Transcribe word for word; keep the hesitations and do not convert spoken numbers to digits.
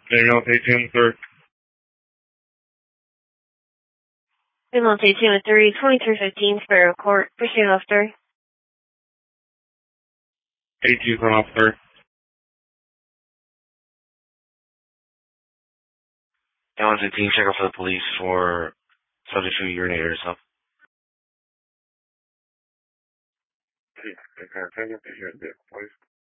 Ambulance eighteen, sir. Ambulance eighteen with three, twenty-three fifteen, Sparrow Court. Pursuit officer. eighteen, front officer. Ambulance eighteen, check out for the police for subject to urinated herself. Okay, take it to your vehicle, please.